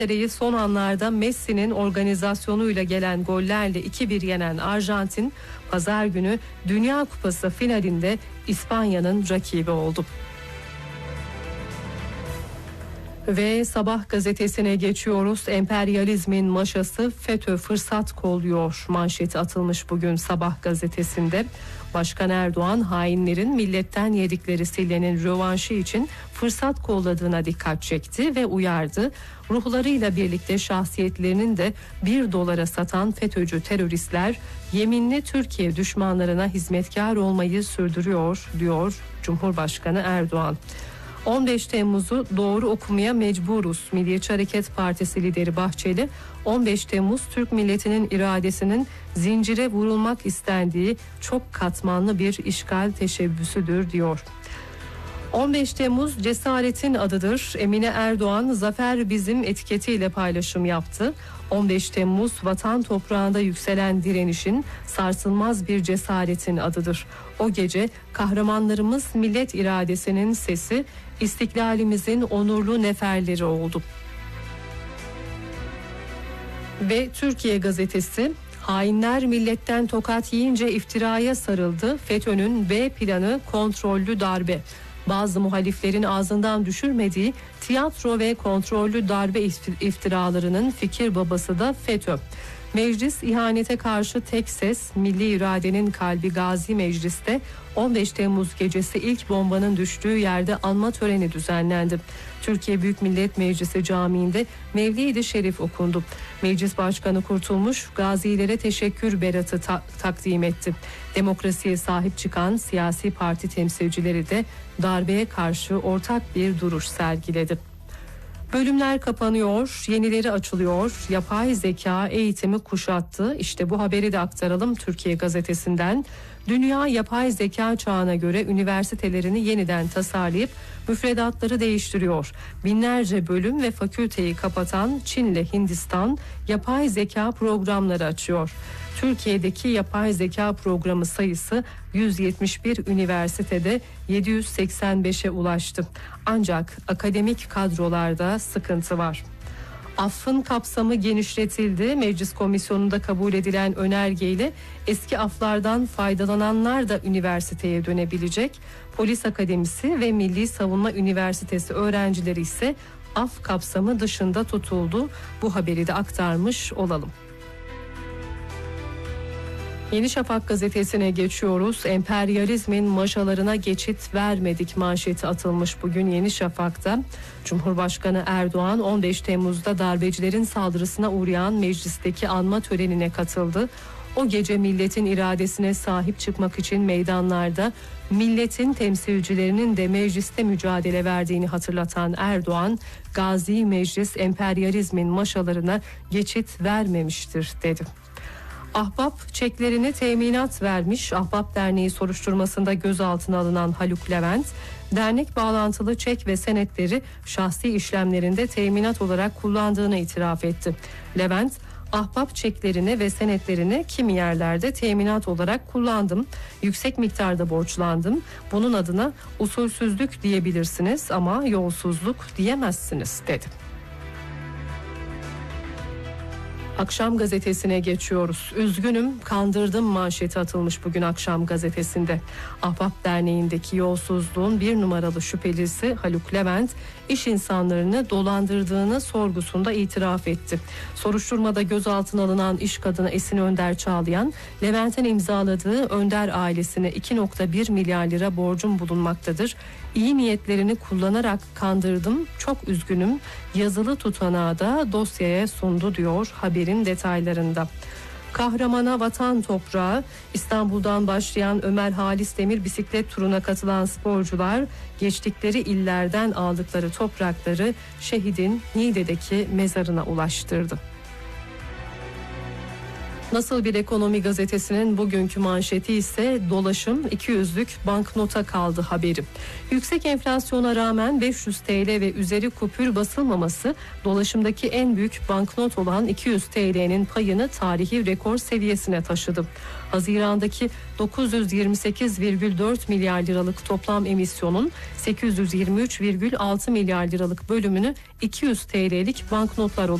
son anlarda Messi'nin organizasyonuyla gelen gollerle 2-1 yenen Arjantin, pazar günü Dünya Kupası finalinde İspanya'nın rakibi oldu. Ve Sabah gazetesine geçiyoruz. Emperyalizmin maşası FETÖ fırsat kolluyor manşeti atılmış bugün Sabah gazetesinde. Başkan Erdoğan hainlerin milletten yedikleri sillenin rövanşı için fırsat kolladığına dikkat çekti ve uyardı. Ruhlarıyla birlikte şahsiyetlerinin de $1 satan FETÖ'cü teröristler yeminli Türkiye düşmanlarına hizmetkar olmayı sürdürüyor diyor Cumhurbaşkanı Erdoğan. 15 Temmuz'u doğru okumaya mecburuz. Milliyetçi Hareket Partisi lideri Bahçeli, 15 Temmuz Türk milletinin iradesinin zincire vurulmak istendiği çok katmanlı bir işgal teşebbüsüdür diyor. 15 Temmuz cesaretin adıdır. Emine Erdoğan zafer bizim etiketiyle paylaşım yaptı. 15 Temmuz vatan toprağında yükselen direnişin sarsılmaz bir cesaretin adıdır. O gece kahramanlarımız millet iradesinin sesi, istiklalimizin onurlu neferleri oldu. Ve Türkiye gazetesi, hainler milletten tokat yiyince iftiraya sarıldı. FETÖ'nün B planı kontrollü darbe. Bazı muhaliflerin ağzından düşürmediği tiyatro ve kontrollü darbe iftiralarının fikir babası da FETÖ. Meclis ihanete karşı tek ses, milli iradenin kalbi Gazi Meclis'te 15 Temmuz gecesi ilk bombanın düştüğü yerde anma töreni düzenlendi. Türkiye Büyük Millet Meclisi Camii'nde Mevlid-i Şerif okundu. Meclis Başkanı Kurtulmuş, gazilere teşekkür beratı takdim etti. Demokrasiye sahip çıkan siyasi parti temsilcileri de darbeye karşı ortak bir duruş sergiledi. Bölümler kapanıyor, yenileri açılıyor. Yapay zeka eğitimi kuşattı. İşte bu haberi de aktaralım Türkiye gazetesinden. Dünya yapay zeka çağına göre üniversitelerini yeniden tasarlayıp müfredatları değiştiriyor. Binlerce bölüm ve fakülteyi kapatan Çin ile Hindistan yapay zeka programları açıyor. Türkiye'deki yapay zeka programı sayısı 171 üniversitede 785'e ulaştı. Ancak akademik kadrolarda sıkıntı var. Affın kapsamı genişletildi. Meclis komisyonunda kabul edilen önergeyle eski aflardan faydalananlar da üniversiteye dönebilecek. Polis Akademisi ve Milli Savunma Üniversitesi öğrencileri ise af kapsamı dışında tutuldu. Bu haberi de aktarmış olalım. Yeni Şafak gazetesine geçiyoruz. Emperyalizmin maşalarına geçit vermedik manşeti atılmış bugün Yeni Şafak'ta. Cumhurbaşkanı Erdoğan 15 Temmuz'da darbecilerin saldırısına uğrayan meclisteki anma törenine katıldı. O gece milletin iradesine sahip çıkmak için meydanlarda milletin temsilcilerinin de mecliste mücadele verdiğini hatırlatan Erdoğan, Gazi Meclis emperyalizmin maşalarına geçit vermemiştir dedi. Ahbap çeklerini teminat vermiş. Ahbap Derneği soruşturmasında gözaltına alınan Haluk Levent, dernek bağlantılı çek ve senetleri şahsi işlemlerinde teminat olarak kullandığını itiraf etti. Levent, ahbap çeklerini ve senetlerini kimi yerlerde teminat olarak kullandım. Yüksek miktarda borçlandım. Bunun adına usulsüzlük diyebilirsiniz ama yolsuzluk diyemezsiniz dedi. Akşam gazetesine geçiyoruz. Üzgünüm, kandırdım manşeti atılmış bugün Akşam gazetesinde. Ahbap Derneği'ndeki yolsuzluğun bir numaralı şüphelisi Haluk Levent, iş insanlarını dolandırdığını sorgusunda itiraf etti. Soruşturmada gözaltına alınan iş kadını Esin Önder Çağlayan, Levent'in imzaladığı Önder ailesine 2,1 milyar lira borcum bulunmaktadır. İyi niyetlerini kullanarak kandırdım, çok üzgünüm. Yazılı tutanağı da dosyaya sundu diyor haberin detaylarında. Kahramana vatan toprağı, İstanbul'dan başlayan Ömer Halis Demir bisiklet turuna katılan sporcular geçtikleri illerden aldıkları toprakları şehidin Niğde'deki mezarına ulaştırdı. Nasıl Bir Ekonomi gazetesinin bugünkü manşeti ise dolaşım 200'lük banknota kaldı haberi. Yüksek enflasyona rağmen 500 TL ve üzeri kupür basılmaması dolaşımdaki en büyük banknot olan 200 TL'nin payını tarihi rekor seviyesine taşıdı. Haziran'daki 928,4 milyar liralık toplam emisyonun 823,6 milyar liralık bölümünü 200 TL'lik banknotlar oluşturdu.